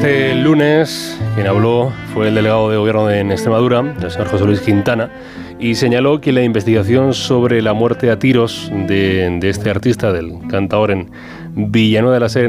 Este lunes quien habló fue el delegado de gobierno en Extremadura, el señor José Luis Quintana, y señaló que la investigación sobre la muerte a tiros de este artista, del cantaor en Villanueva de la Serena,